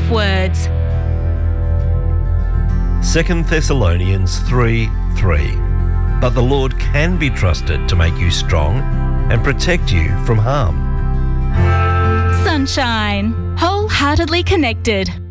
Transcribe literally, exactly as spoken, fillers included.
life words. Second Thessalonians three three. But the Lord can be trusted to make you strong and protect you from harm. Sunshine. Wholeheartedly connected.